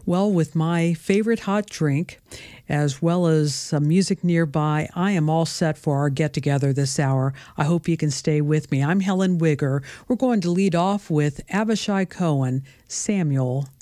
Well, with my favorite hot drink, as well as some music nearby, I am all set for our get together this hour. I hope you can stay with me. I'm Helen Wigger. We're going to lead off with Avishai Cohen, Samuel